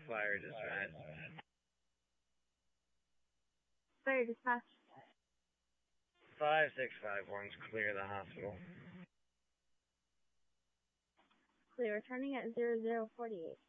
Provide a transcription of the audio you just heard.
fire dispatch. Fire dispatch. 5651's clear the hospital. Clear, returning at 0048.